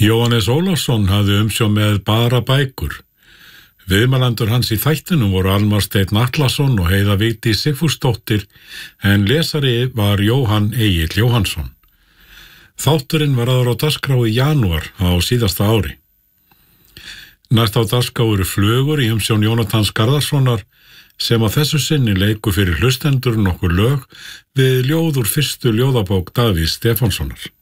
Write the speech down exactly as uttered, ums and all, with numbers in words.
Jóhannes Ólafsson hafði umsjón með Bara bækur. Viðmælendur hans í þættinum voru Almar Steinn Atlason og Heiða Vigdís Sigfúsdóttir, en lesari var Jóhann Egill Jóhannsson. Þátturinn var aður á dagskrá í janúar á síðasta ári. Næst á dagskrá eru Flugur í umsjón Jónatans Garðarssonar, sem á þessu sinni leikur fyrir hlustendur nokkur lög við ljóð úr fyrstu ljóðabók Davíðs Stefánssonar.